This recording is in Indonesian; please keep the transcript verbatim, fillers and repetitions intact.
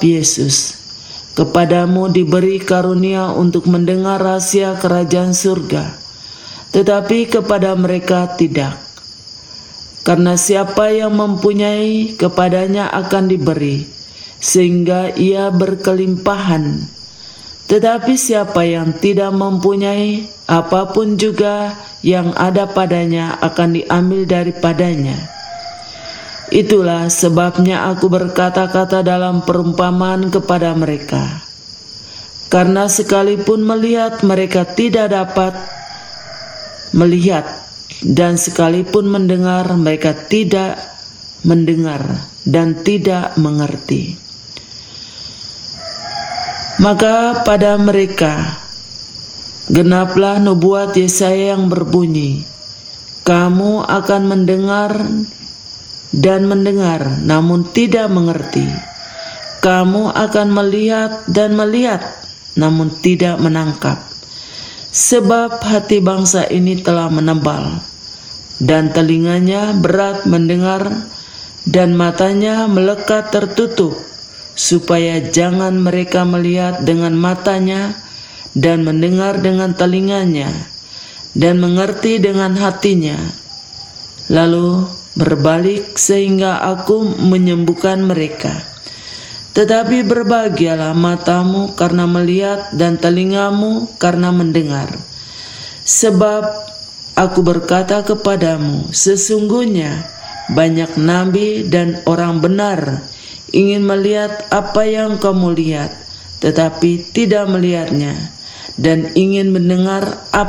Yesus, kepadamu diberi karunia untuk mendengar rahasia kerajaan surga, tetapi kepada mereka tidak. Karena siapa yang mempunyai, kepadanya akan diberi, sehingga ia berkelimpahan. Tetapi siapa yang tidak mempunyai, apapun juga yang ada padanya akan diambil daripadanya. Itulah sebabnya aku berkata-kata dalam perumpamaan kepada mereka. Karena sekalipun melihat, mereka tidak dapat melihat, dan sekalipun mendengar, mereka tidak mendengar dan tidak mengerti. Maka pada mereka genaplah nubuat Yesaya yang berbunyi, kamu akan mendengar dan mendengar, namun tidak mengerti. Kamu akan melihat dan melihat, namun tidak menangkap. Sebab hati bangsa ini telah menebal, dan telinganya berat mendengar, dan matanya melekat tertutup, supaya jangan mereka melihat dengan matanya, dan mendengar dengan telinganya, dan mengerti dengan hatinya, lalu berbalik sehingga aku menyembuhkan mereka. Tetapi berbahagialah matamu karena melihat dan telingamu karena mendengar. Sebab aku berkata kepadamu, sesungguhnya banyak nabi dan orang benar ingin melihat apa yang kamu lihat, tetapi tidak melihatnya, dan ingin mendengar apa